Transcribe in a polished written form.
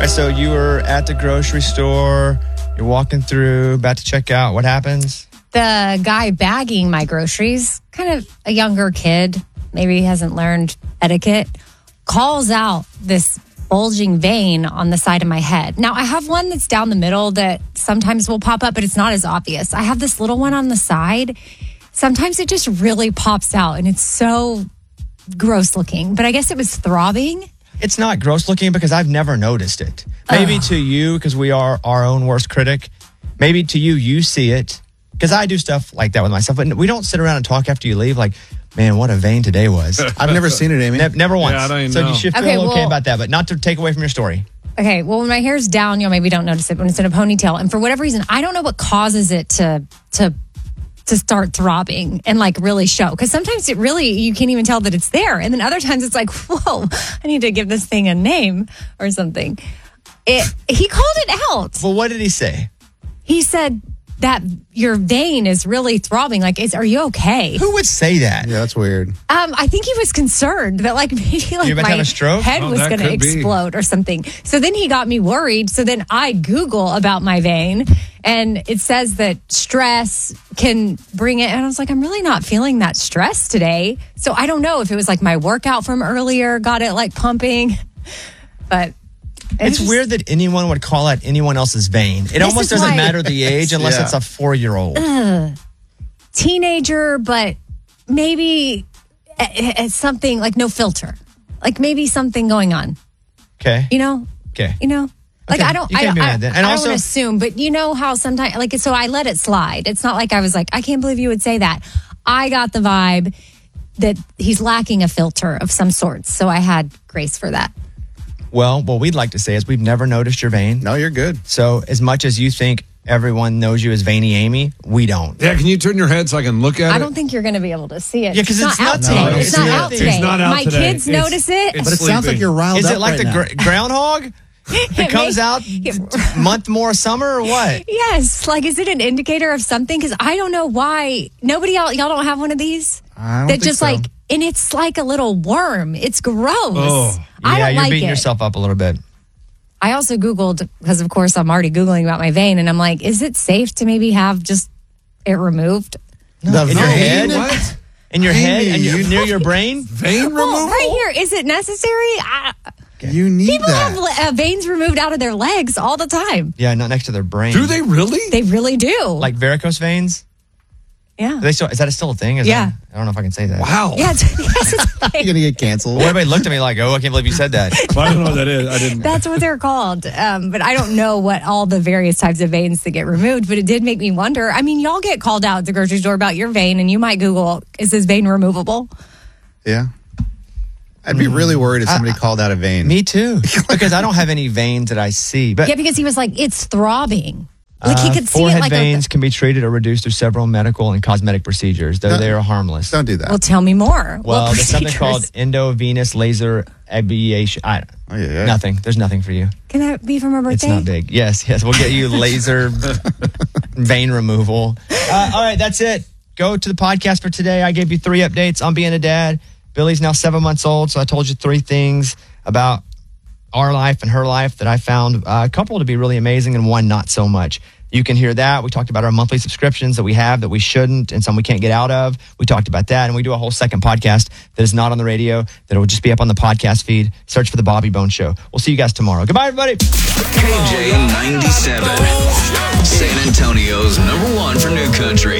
right, so you were at the grocery store. You're walking through, about to check out. What happens? The guy bagging my groceries, kind of a younger kid, maybe he hasn't learned etiquette, calls out this bulging vein on the side of my head. Now, I have one that's down the middle that sometimes will pop up, but it's not as obvious. I have this little one on the side. Sometimes it just really pops out, and it's so gross looking. But I guess it was throbbing. It's not gross looking because I've never noticed it. Maybe to you, because we are our own worst critic. Maybe to you, you see it. Because I do stuff like that with myself. But we don't sit around and talk after you leave like, man, what a vein today was. I've never seen it, Amy. Never once. Yeah, I don't even so know. you should feel okay about that, but not to take away from your story. Okay, well, when my hair's down, you maybe don't notice it when it's in a ponytail. And for whatever reason, I don't know what causes it to start throbbing and like really show. Because sometimes it really, you can't even tell that it's there. And then other times it's like, whoa, I need to give this thing a name or something. He called it out. Well, what did he say? He said that your vein is really throbbing. Like, are you okay? Who would say that? Yeah, that's weird. I think he was concerned that like maybe like You're about to have a stroke? head was going to explode or something. So then he got me worried. So then I Google about my vein, and it says that stress can bring it. And I was like, I'm really not feeling that stress today. So I don't know if it was like my workout from earlier got it like pumping, but. It's weird that anyone would call out anyone else's vein. It almost doesn't matter the age unless it's a 4-year-old. Teenager, but maybe it's something like no filter. Like maybe something going on. Okay. You know? Okay. You know? Like Okay. I don't You can't be mad then. And I also- don't want to assume, but you know how sometimes like so I let it slide. It's not like I was like, I can't believe you would say that. I got the vibe that he's lacking a filter of some sort. So I had grace for that. Well, what we'd like to say is we've never noticed your vein. No, you're good. So as much as you think everyone knows you as Veiny Amy, we don't. Yeah, can you turn your head so I can look at it? I don't think you're going to be able to see it. Yeah, 'cause it's out not today. there. It's not out today. It's not out My today. kids notice it. But it sounds like you're riled Is up it like right the now. groundhog? It comes out month more summer or what? Yes. Like, is it an indicator of something? Because I don't know why. Nobody else, y'all don't have one of these? I don't that think just so. like, and it's like a little worm. It's gross. Oh. I Yeah, don't you're like beating it. yourself up a little bit. I also Googled, because of course I'm already Googling about my vein, and I'm like, is it safe to maybe have just it removed? In your head? What? In your head? And you- near your brain? Vein removal? Well, right here. Is it necessary? You need People that. have veins removed out of their legs all the time. Yeah, not next to their brain. Do they really? They really do. Like varicose veins? yeah. Is that still a thing? Yeah. I don't know if I can say that. Wow. Yeah, yes, it's You're going to get canceled. Well, everybody looked at me like, oh, I can't believe you said that. I don't know what that is. I didn't. That's what they're called. But I don't know what all the various types of veins that get removed, but it did make me wonder. I mean, y'all get called out at the grocery store about your vein, and you might Google, is this vein removable? Yeah. I'd be really worried if somebody called out a vein. Me too. Because I don't have any veins that I see. But Yeah, because he was like, it's throbbing. Like he could see it forehead like veins can be treated or reduced through several medical and cosmetic procedures, though they are harmless. Don't do that. Well, tell me more. Well, What there's something called procedures? endovenous laser ablation. yeah. Nothing. There's nothing for you. Can that be for my birthday? It's not big. Yes. We'll get you laser vein removal. All right, that's it. Go to the podcast for today. I gave you 3 updates on being a dad. Billy's now 7 months old, so I told you 3 things about our life and her life that I found a couple to be really amazing and one not so much. You can hear that. We talked about our monthly subscriptions that we have that we shouldn't and some we can't get out of. We talked about that, and we do a whole second podcast that is not on the radio, that will just be up on the podcast feed. Search for The Bobby Bones Show. We'll see you guys tomorrow. Goodbye, everybody. KJ 97. San Antonio's #1 for New Country.